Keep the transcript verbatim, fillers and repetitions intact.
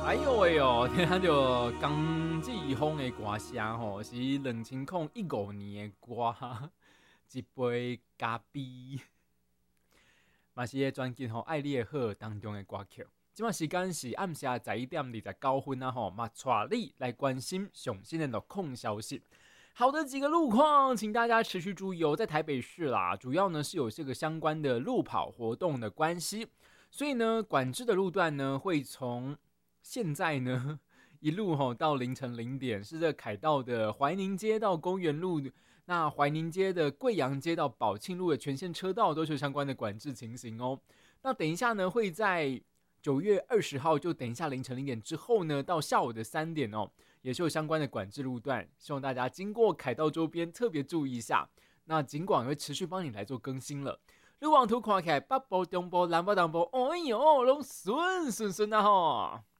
哎呦喂哟，听到江志峰的歌声吼，是两千零一五年的歌，一杯咖啡，嘛是个专辑吼《爱你的好》当中的歌曲。即马时间是暗时十一点二十九分啊吼，嘛带你来关心上新的路况消息。好的几个路况，请大家持续注意哦。在台北市啦，主要呢是有这个相关的路跑活动的关系，所以呢，管制的路段呢会从现在呢一路吼到凌晨零点，是这凯道的怀宁街到公园路，那怀宁街的贵阳街到宝庆路的全线车道都是相关的管制情形哦。那等一下呢会在九月二十号，就等一下凌晨零点之后呢，到下午的三点哦，也是有相关的管制路段，希望大家经过凯道周边特别注意一下。那尽管会持续帮你来做更新了。路网图看起来北部、中部、南部、东部，哎呦，拢顺顺顺啊吼！